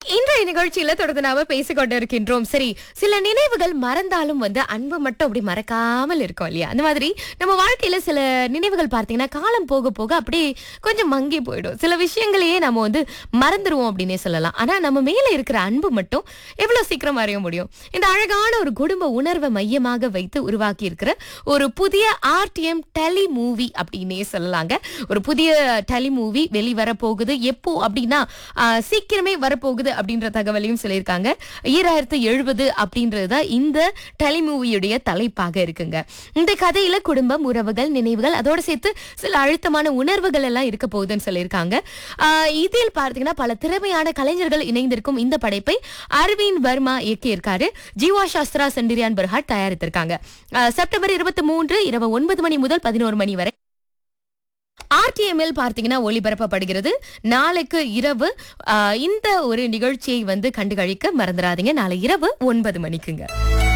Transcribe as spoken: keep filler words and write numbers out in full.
இன்றைய நிகழ்ச்சியில தொடர்ந்து நாம பேசிக் கொண்டிருக்கின்றோம். சரி, சில நினைவுகள் மறந்தாலும் வந்து அன்பு மட்டும் அப்படி மறக்காமல் இருக்கும் இல்லையா? அந்த மாதிரி நம்ம வாழ்க்கையில சில நினைவுகள் பார்த்தீங்கன்னா காலம் போக போக அப்படியே கொஞ்சம் மங்கி போயிடும். சில விஷயங்களையே நம்ம வந்து மறந்துருவோம் அப்படின்னே சொல்லலாம். ஆனா நம்ம மேல இருக்கிற அன்பு மட்டும் எவ்வளவு சீக்கிரம் அறிய முடியும். இந்த அழகான ஒரு குடும்ப உணர்வை மையமாக வைத்து உருவாக்கி இருக்கிற ஒரு புதிய ஆர்டிஎம் டெலி மூவி அப்படின்னே சொல்லலாங்க. ஒரு புதிய டெலி மூவி வெளிவர போகுது. எப்போ அப்படின்னா ஆஹ், சீக்கிரமே வரப்போகுது அப்படின்ற தகவலையும் சொல்லியிருக்காங்க. ஈராயிரத்து எழுபது அப்படின்றதுதான் இந்த டெலிமூவியுடைய தலைப்பாக இருக்குங்க. இந்த கதையில குடும்பம், உறவுகள், நினைவுகள், அதோட சேர்த்து சில அழுத்தமான உணர்வுகள் எல்லாம் இருக்க போகுதுன்னு சொல்லியிருக்காங்க. ஆஹ் இதில் பார்த்தீங்கன்னா பல திறமையான கலைஞர்கள் இணைந்திருக்கும் இந்த படைப்பை அரவிந்த் வர்மா இயக்கியிருக்காரு. ஜீவா சாஸ்திரா, செண்டிரியான் பர்ஹாட் தயாரித்திருக்காங்க. ஆஹ் செப்டம்பர் இருபத்தி மூன்று இரவு ஒன்பது மணி முதல் பதினோரு மணி வரை ஆர்டிஎம்எல் பார்த்தீங்கன்னா ஒளிபரப்பப்படுகிறது. நாளைக்கு இரவு ஆஹ் இந்த ஒரு நிகழ்ச்சியை வந்து கண்டுகளிக்க மறந்துடாதீங்க. நாளை இரவு ஒன்பது மணிக்குங்க.